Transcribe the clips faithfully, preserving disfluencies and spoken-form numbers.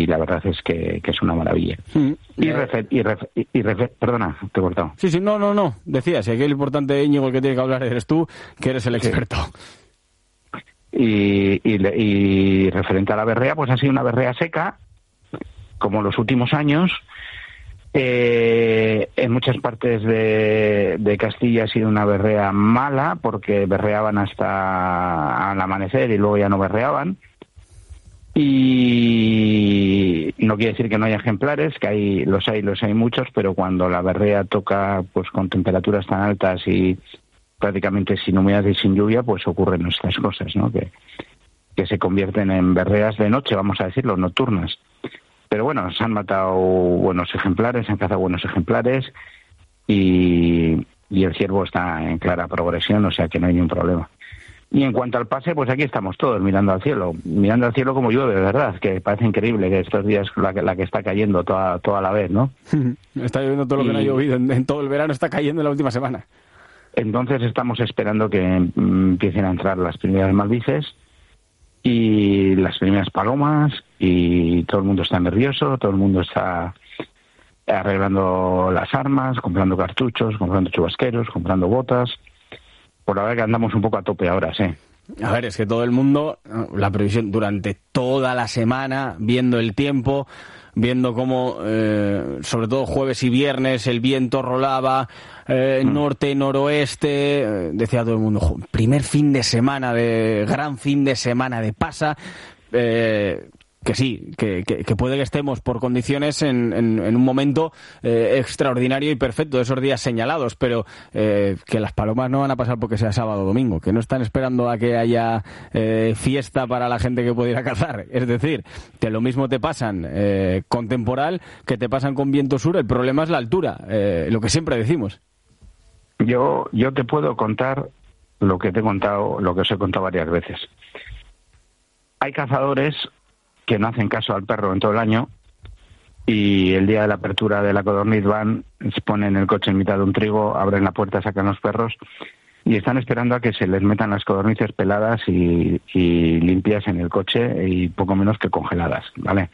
la verdad es que, que es una maravilla. Mm. Y, refer, y, refer, y refer, perdona, te he cortado. Sí, sí, no, no, no, decía, si aquí el importante, Íñigo, el que tiene que hablar eres tú, que eres el experto. Sí. Y, y, y referente a la berrea, pues ha sido una berrea seca, como los últimos años. Eh, en muchas partes de, de Castilla ha sido una berrea mala, porque berreaban hasta al amanecer y luego ya no berreaban. Y no quiere decir que no haya ejemplares, que hay los hay, los hay muchos, pero cuando la berrea toca pues con temperaturas tan altas y prácticamente sin humedad y sin lluvia, pues ocurren estas cosas, ¿no? Que, que se convierten en berreas de noche, vamos a decirlo, nocturnas. Pero bueno, se han matado buenos ejemplares, se han cazado buenos ejemplares y, y el ciervo está en clara progresión, o sea que no hay ningún problema. Y en cuanto al pase, pues aquí estamos todos mirando al cielo, mirando al cielo como llueve, de verdad, que parece increíble que estos días la, la que está cayendo toda, toda la vez, ¿no? Está lloviendo todo lo que y... no ha llovido, en, en todo el verano está cayendo en la última semana. Entonces estamos esperando que mm, empiecen a entrar las primeras maldices y las primeras palomas, y todo el mundo está nervioso, todo el mundo está arreglando las armas, comprando cartuchos, comprando chubasqueros, comprando botas. Por la verdad que andamos un poco a tope ahora, sí. A ver, es que todo el mundo, la previsión durante toda la semana, viendo el tiempo, viendo cómo, eh, sobre todo jueves y viernes, el viento rolaba, eh, mm. norte, noroeste, eh, decía todo el mundo, primer fin de semana, de gran fin de semana de pasa, eh, que sí, que, que, que puede que estemos por condiciones en, en, en un momento eh, extraordinario y perfecto de esos días señalados, pero eh, que las palomas no van a pasar porque sea sábado o domingo, que no están esperando a que haya eh, fiesta para la gente que puede ir a cazar. Es decir, que lo mismo te pasan eh, con temporal que te pasan con viento sur. El problema es la altura, eh, lo que siempre decimos. Yo, yo te puedo contar lo que te he contado, lo que os he contado varias veces. Hay cazadores que no hacen caso al perro en todo el año y el día de la apertura de la codorniz van, se ponen el coche en mitad de un trigo, abren la puerta, sacan los perros y están esperando a que se les metan las codornices peladas y, y limpias en el coche y poco menos que congeladas, ¿vale?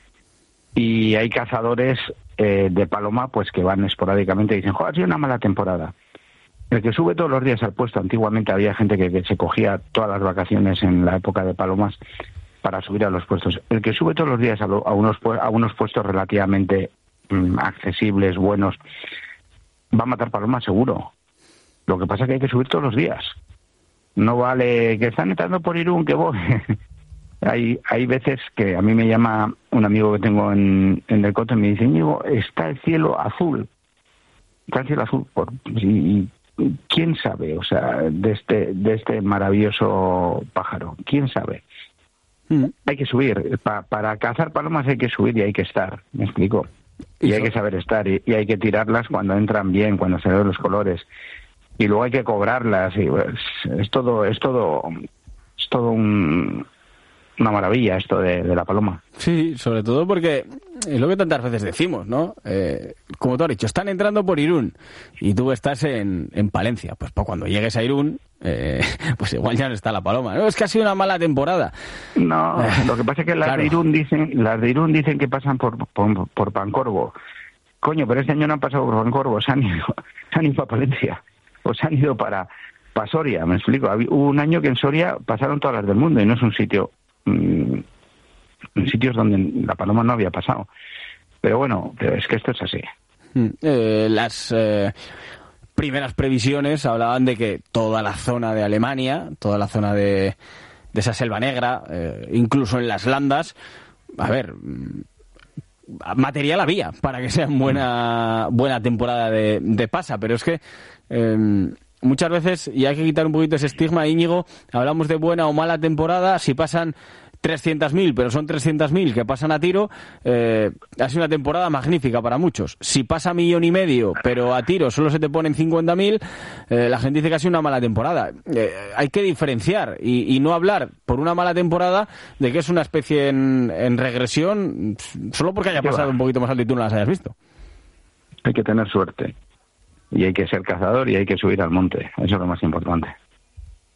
Y hay cazadores eh, de paloma pues que van esporádicamente y dicen, joder, ha sido una mala temporada. El que sube todos los días al puesto, antiguamente había gente que, que se cogía todas las vacaciones en la época de palomas para subir a los puestos. El que sube todos los días a, lo, a, unos, a unos puestos relativamente mm, accesibles, buenos, va a matar palomas seguro. Lo que pasa es que hay que subir todos los días. No vale que están entrando por Irún, que voy. hay hay veces que a mí me llama un amigo que tengo en, en el coto y me dice, Íñigo, está el cielo azul. Está el cielo azul. Por, y, y, ¿quién sabe? O sea, de este, de este maravilloso pájaro. ¿Quién sabe? Hay que subir, pa, para cazar palomas hay que subir y hay que estar, ¿me explico? Y hay que saber estar, y, y hay que tirarlas cuando entran bien, cuando se ven los colores, y luego hay que cobrarlas, y pues, es todo, es todo, es todo un, una maravilla esto de, de la paloma. Sí, sobre todo porque es lo que tantas veces decimos, ¿no? Eh, como tú has dicho, están entrando por Irún y tú estás en, en Palencia, pues, pues cuando llegues a Irún, Eh, pues igual ya no está la paloma. No, es que ha sido una mala temporada. No, lo que pasa es que las claro. de Irún dicen, las de Irún dicen que pasan por, por, por Pancorbo. Coño, pero este año no han pasado por Pancorbo, se han ido, se han ido para Palencia, o se han ido para, para Soria, me explico. Hubo un año que en Soria pasaron todas las del mundo y no es un sitio, mmm, en sitios donde la paloma no había pasado. Pero bueno, pero es que esto es así. Eh, las eh... primeras previsiones hablaban de que toda la zona de Alemania, toda la zona de, de esa selva negra, eh, incluso en las landas, a ver, material había para que sea buena buena temporada de, de pasa, pero es que eh, muchas veces, y hay que quitar un poquito ese estigma, Íñigo, hablamos de buena o mala temporada, si pasan trescientos mil, pero son trescientos mil que pasan a tiro, eh, ha sido una temporada magnífica para muchos. Si pasa millón y medio, pero a tiro solo se te ponen cincuenta mil, eh, la gente dice que ha sido una mala temporada. Eh, hay que diferenciar y, y no hablar por una mala temporada de que es una especie en, en regresión solo porque haya pasado un poquito más alto y tú no las hayas visto. Hay que tener suerte y hay que ser cazador y hay que subir al monte. Eso es lo más importante.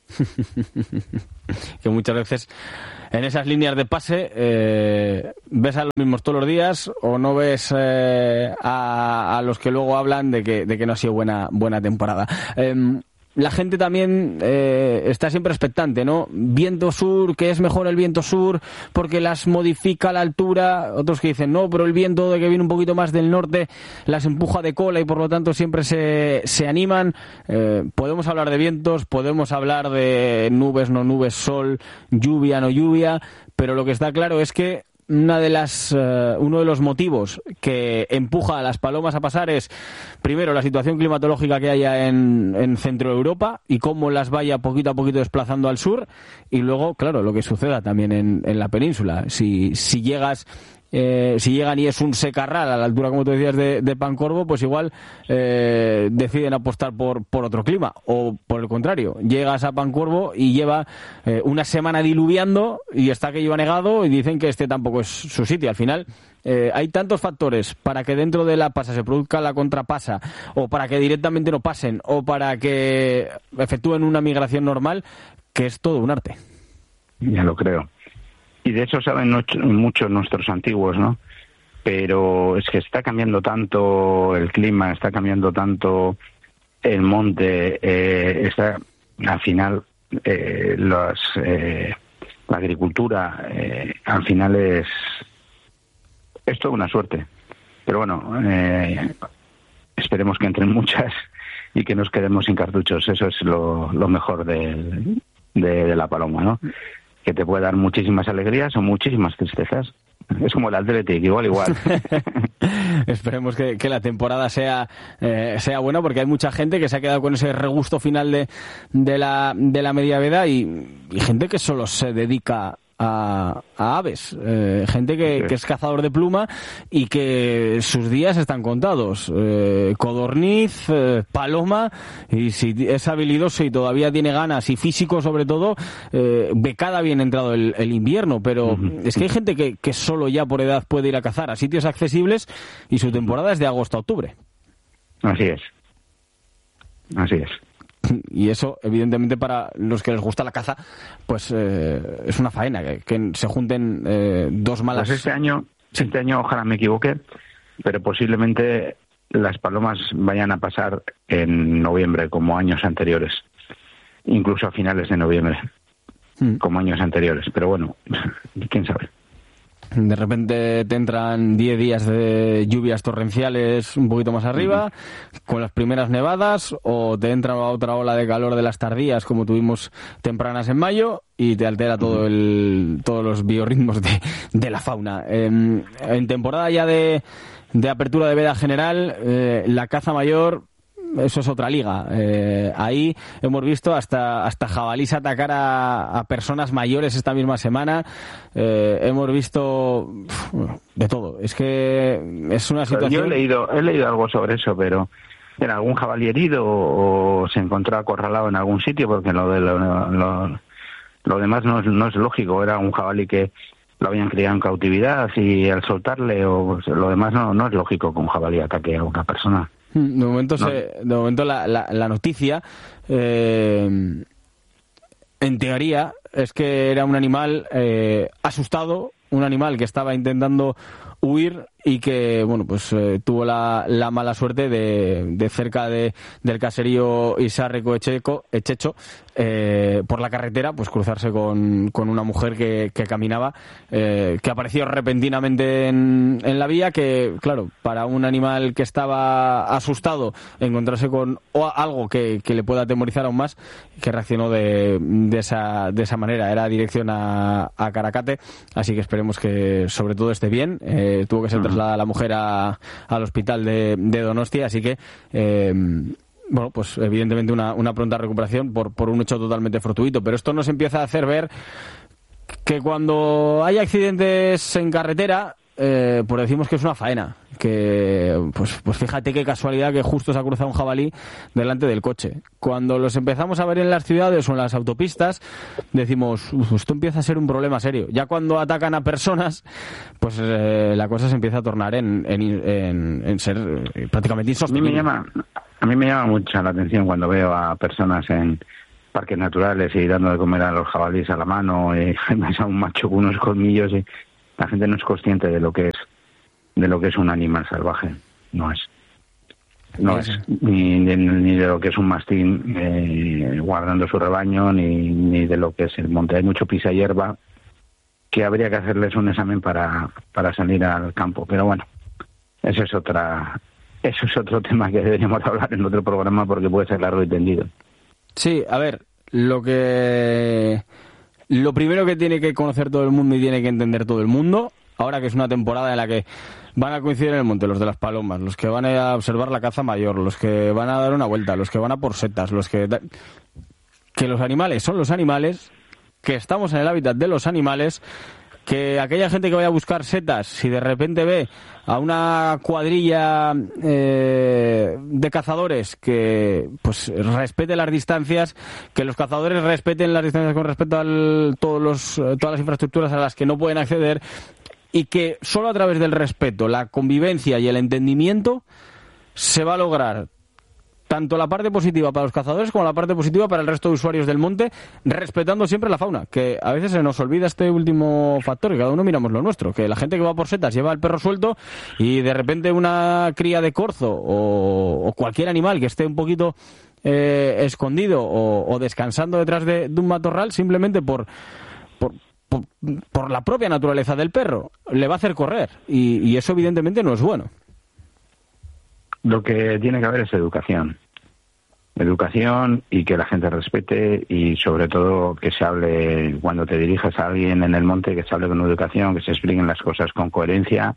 Que muchas veces en esas líneas de pase eh, ves a los mismos todos los días o no ves eh, a, a los que luego hablan de que, de que no ha sido buena, buena temporada. Eh, La gente también eh, está siempre expectante, ¿no? Viento sur, que es mejor el viento sur porque las modifica la altura. Otros que dicen, no, pero el viento de que viene un poquito más del norte las empuja de cola y por lo tanto siempre se, se animan. Eh, podemos hablar de vientos, podemos hablar de nubes, no nubes, sol, lluvia, no lluvia, pero lo que está claro es que Una de las, uh, uno de los motivos que empuja a las palomas a pasar es, primero, la situación climatológica que haya en, en Centro Europa y cómo las vaya poquito a poquito desplazando al sur, y luego, claro, lo que suceda también en, en la península. Si, si llegas... Eh, si llegan y es un secarral a la altura, como tú decías, de, de Pancorbo, pues igual eh, deciden apostar por, por otro clima. O por el contrario, llegas a Pancorbo y lleva eh, una semana diluviando y está aquello anegado y dicen que este tampoco es su sitio. Al final eh, hay tantos factores para que dentro de la pasa se produzca la contrapasa, o para que directamente no pasen, o para que efectúen una migración normal, que es todo un arte. Ya lo creo. Y de eso saben muchos nuestros antiguos, ¿no? Pero es que está cambiando tanto el clima, está cambiando tanto el monte, eh, está, al final, eh, las, eh, la agricultura, eh, al final es, es toda una suerte. Pero bueno, eh, esperemos que entren muchas y que nos quedemos sin cartuchos. Eso es lo, lo mejor de, de, de la paloma, ¿no? Que te puede dar muchísimas alegrías o muchísimas tristezas. Es como el Athletic, igual, igual. Esperemos que, que la temporada sea eh, sea buena, porque hay mucha gente que se ha quedado con ese regusto final de, de la de la media veda y, y gente que solo se dedica a, a aves, eh, gente que, sí. que es cazador de pluma y que sus días están contados. Eh, codorniz, eh, paloma, y si es habilidoso y todavía tiene ganas y físico sobre todo, eh, becada bien entrado el, el invierno, pero uh-huh. es que hay gente que, que solo ya por edad puede ir a cazar a sitios accesibles y su temporada es de agosto a octubre. Así es. Así es. Y eso, evidentemente, para los que les gusta la caza, pues eh, es una faena, que, que se junten eh, dos malas... Pues este año, sí. este año ojalá me equivoque, pero posiblemente las palomas vayan a pasar en noviembre, como años anteriores. Incluso a finales de noviembre, mm. como años anteriores. Pero bueno, quién sabe. De repente te entran diez días de lluvias torrenciales un poquito más arriba, uh-huh. con las primeras nevadas, o te entra otra ola de calor de las tardías, como tuvimos tempranas en mayo, y te altera todo el, todos los biorritmos de, de la fauna. Eh, en temporada ya de, de apertura de veda general, eh, la caza mayor... Eso es otra liga. Eh, ahí hemos visto hasta hasta jabalís atacar a, a personas mayores esta misma semana. Eh, hemos visto uf, de todo. Es que es una situación... Yo he leído, he leído algo sobre eso, pero ¿era algún jabalí herido o, o se encontró acorralado en algún sitio? Porque lo de lo, lo, lo demás no es, no es lógico. Era un jabalí que lo habían criado en cautividad y al soltarle, o lo demás no, no es lógico que un jabalí ataque a una persona. De momento, no. se, de momento la, la, la noticia, eh, en teoría, es que era un animal eh, asustado, un animal que estaba intentando huir y que, bueno, pues eh, tuvo la, la mala suerte de, de cerca de, del caserío Isarreco Echeco, Echecho, eh, por la carretera, pues cruzarse con, con una mujer que, que caminaba, eh, que apareció repentinamente en, en la vía, que, claro, para un animal que estaba asustado, encontrarse con o algo que, que le pueda atemorizar aún más, que reaccionó de, de, esa, de esa manera. Era dirección a, a Caracate, así que esperemos que sobre todo esté bien. Eh, tuvo que ser trasladada la mujer a, al hospital de, de Donostia, así que eh, bueno, pues evidentemente una, una pronta recuperación por, por un hecho totalmente fortuito, pero esto nos empieza a hacer ver que cuando hay accidentes en carretera, eh, pues decimos que es una faena, que pues, pues fíjate qué casualidad que justo se ha cruzado un jabalí delante del coche. Cuando los empezamos a ver en las ciudades o en las autopistas, decimos, esto empieza a ser un problema serio. Ya cuando atacan a personas, pues eh, la cosa se empieza a tornar en, en, en, en ser prácticamente insostenible. A mí me llama, a mí me llama mucho la atención cuando veo a personas en, parques naturales y dando de comer a los jabalíes a la mano, y ves a un macho con unos colmillos, y la gente no es consciente de lo que es de lo que es un animal salvaje. No es. No es. Ni, ni, ni de lo que es un mastín eh, guardando su rebaño, ni, ni de lo que es el monte. Hay mucho pisa hierba que habría que hacerles un examen para, para salir al campo. Pero bueno, eso es otra eso es otro tema que deberíamos hablar en otro programa, porque puede ser largo y tendido. Sí, a ver, lo que lo primero que tiene que conocer todo el mundo y tiene que entender todo el mundo, ahora que es una temporada en la que van a coincidir en el monte los de las palomas, los que van a observar la caza mayor, los que van a dar una vuelta, los que van a por setas, los que... que los animales son los animales, que estamos en el hábitat de los animales, que aquella gente que vaya a buscar setas, si de repente ve a una cuadrilla eh, de cazadores que pues respete las distancias, que los cazadores respeten las distancias con respecto a todos los, todas las infraestructuras a las que no pueden acceder, y que solo a través del respeto, la convivencia y el entendimiento se va a lograr tanto la parte positiva para los cazadores como la parte positiva para el resto de usuarios del monte, respetando siempre la fauna, que a veces se nos olvida este último factor, y cada uno miramos lo nuestro, que la gente que va por setas lleva el perro suelto y de repente una cría de corzo o, o cualquier animal que esté un poquito eh, escondido o, o descansando detrás de, de un matorral, simplemente por... por Por, por la propia naturaleza del perro, le va a hacer correr, y, y eso evidentemente no es bueno. Lo que tiene que haber es educación. Educación y que la gente respete, y sobre todo que se hable, cuando te diriges a alguien en el monte, que se hable con educación, que se expliquen las cosas con coherencia,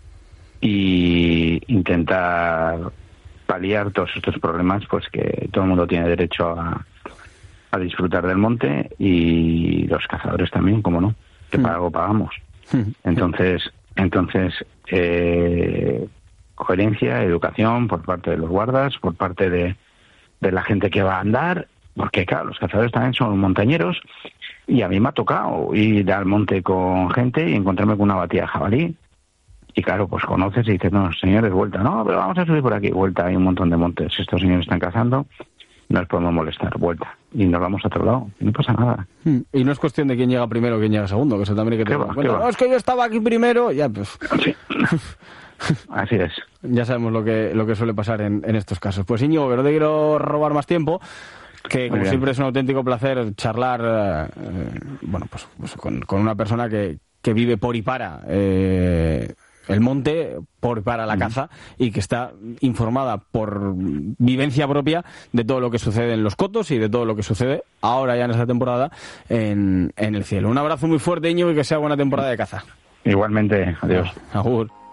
y intentar paliar todos estos problemas, pues que todo el mundo tiene derecho a a disfrutar del monte, y los cazadores también, como no, que para algo pagamos. Entonces, entonces eh, coherencia, educación por parte de los guardas, por parte de, de la gente que va a andar, porque claro, los cazadores también son montañeros, y a mí me ha tocado ir al monte con gente y encontrarme con una batida de jabalí, y claro, pues conoces y dices, no, señores, vuelta, no, pero vamos a subir por aquí, vuelta, hay un montón de montes, estos señores están cazando, no les podemos molestar, vuelta, y nos vamos a otro lado, y no pasa nada. Y no es cuestión de quién llega primero o quién llega segundo, que eso también hay que tener en cuenta. No, es que yo estaba aquí primero, ya pues... Sí. Así es. Ya sabemos lo que lo que suele pasar en, en estos casos. Pues Íñigo, que no te quiero robar más tiempo, que como siempre es un auténtico placer charlar eh, bueno pues, pues con, con una persona que, que vive por y para eh, el monte, por para la caza, y que está informada por vivencia propia de todo lo que sucede en los cotos y de todo lo que sucede ahora ya en esta temporada en, en el cielo. Un abrazo muy fuerte, Íñigo, y que sea buena temporada de caza. Igualmente, adiós. Agur.